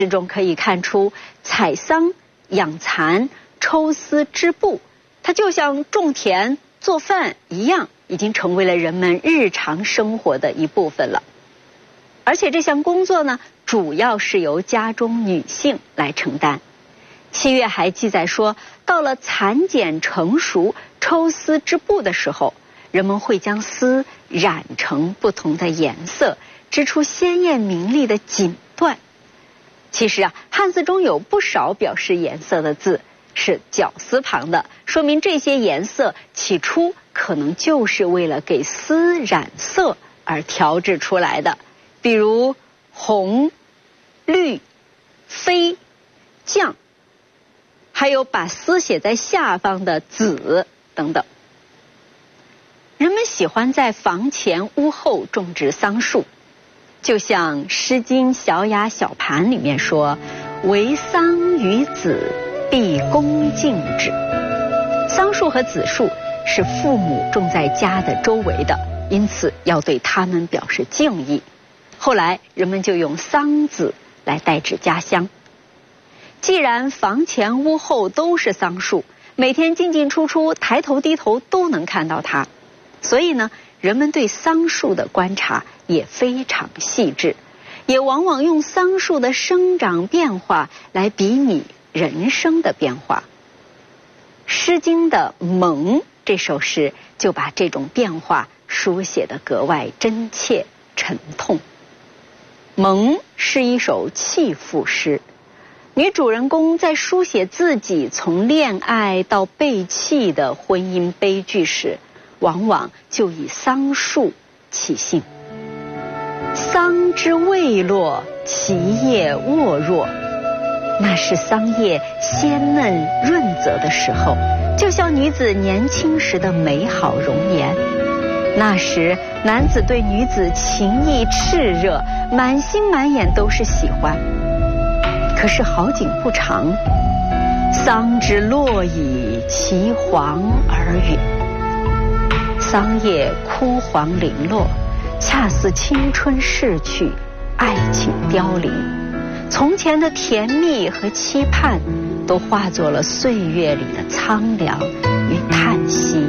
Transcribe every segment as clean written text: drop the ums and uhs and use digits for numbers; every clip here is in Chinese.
之中可以看出，采桑、养蚕、抽丝织布，它就像种田、做饭一样，已经成为了人们日常生活的一部分了。而且这项工作呢，主要是由家中女性来承担。七月还记载说，到了蚕茧成熟、抽丝织布的时候，人们会将丝染成不同的颜色，织出鲜艳明丽的锦缎。其实啊，汉字中有不少表示颜色的字是绞丝旁的，说明这些颜色起初可能就是为了给丝染色而调制出来的，比如红、绿、绯、绛，还有把丝写在下方的紫等等。人们喜欢在房前屋后种植桑树，就像《诗经·小雅·小盘》里面说：“惟桑与子，必恭敬之。”桑树和子树是父母种在家的周围的，因此要对他们表示敬意。后来人们就用桑子来代指家乡。既然房前屋后都是桑树，每天进进出出、抬头低头都能看到它，所以呢，人们对桑树的观察也非常细致，也往往用桑树的生长变化来比拟人生的变化。《诗经》的《蒙》这首诗就把这种变化书写得格外真切沉痛。《蒙》是一首弃妇诗，女主人公在书写自己从恋爱到被弃的婚姻悲剧时，往往就以桑树起兴。桑之未落，其叶沃若。那是桑叶鲜嫩润泽的时候，就像女子年轻时的美好容颜。那时男子对女子情意炽热，满心满眼都是喜欢。可是好景不长，桑之落矣，其黄而陨。桑叶枯黄零落，恰似青春逝去，爱情凋零。从前的甜蜜和期盼，都化作了岁月里的苍凉与叹息。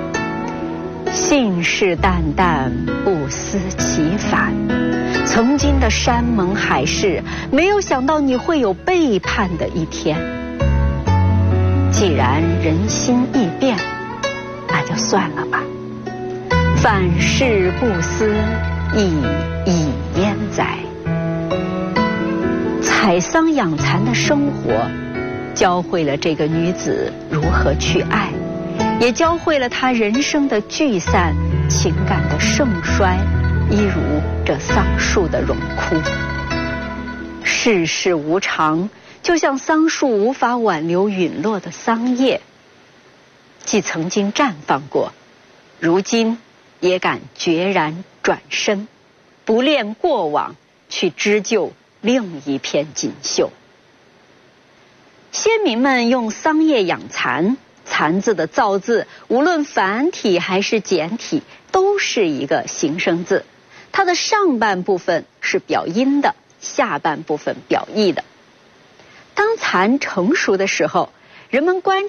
信誓旦旦，不思其反。曾经的山盟海誓，没有想到你会有背叛的一天。既然人心易变，那就算了吧。反事不思，亦已焉哉。采桑养蚕的生活，教会了这个女子如何去爱，也教会了她人生的聚散、情感的盛衰，一如这桑树的荣枯。世事无常，就像桑树无法挽留陨落的桑叶，既曾经绽放过，如今也敢决然转身，不恋过往，去织就另一片锦绣。先民们用桑叶养蚕，蚕字的造字，无论繁体还是简体，都是一个形声字。它的上半部分是表音的，下半部分表意的。当蚕成熟的时候，人们观